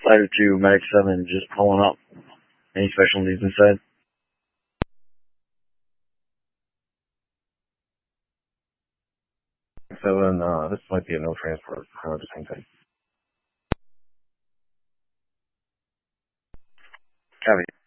Cider 2, Medic 7, just pulling up. Any special needs inside? Seven, this might be a no transport. Just hang tight. Copy.